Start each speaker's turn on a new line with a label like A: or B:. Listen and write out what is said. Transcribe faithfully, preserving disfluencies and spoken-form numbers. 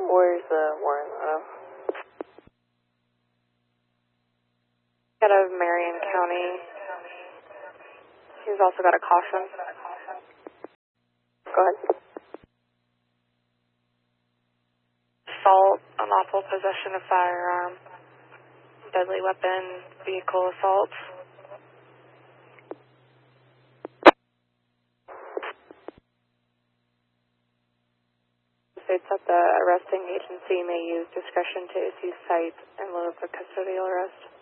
A: Where's the warrant? Uh,
B: out of Marion County. He's also got a caution.
A: go ahead.
B: Assault, unlawful possession of firearm, deadly weapon, vehicle assault. States that the arresting agency may use discretion to issue cite in lieu of a custodial arrest.